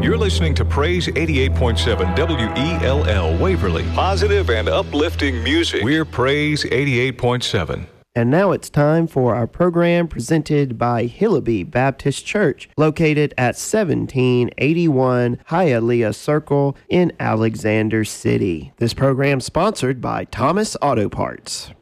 You're listening to Praise 88.7 WELL Waverly. Positive and uplifting music. We're Praise 88.7. And now it's time for our program presented by Hillaby Baptist Church, located at 1781 Hialeah Circle in Alexander City. This program sponsored by Thomas Auto Parts.